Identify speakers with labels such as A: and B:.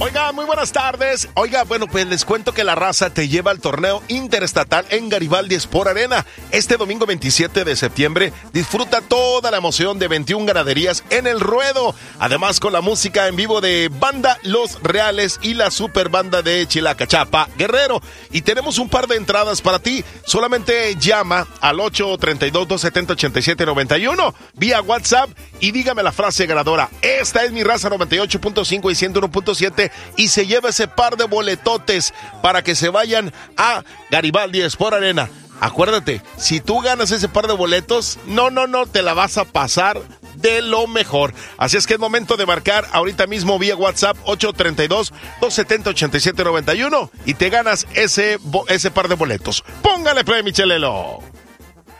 A: Oiga, muy buenas tardes. Oiga, bueno, pues les cuento que la raza te lleva al torneo interestatal en Garibaldi Sport Arena. Este domingo 27 de septiembre disfruta toda la emoción de 21 ganaderías en el ruedo. Además, con la música en vivo de Banda Los Reales y la super banda de Chilacachapa Guerrero. Y tenemos un par de entradas para ti. Solamente llama al 832-270-8791 vía WhatsApp y dígame la frase ganadora. Esta es mi raza 98.5 y 101.7 y se lleva ese par de boletotes para que se vayan a Garibaldi Sport Arena. Acuérdate, si tú ganas ese par de boletos, no, te la vas a pasar de lo mejor. Así es que es momento de marcar ahorita mismo vía WhatsApp 832-270-8791 y te ganas ese par de boletos. Póngale play, Michelelo.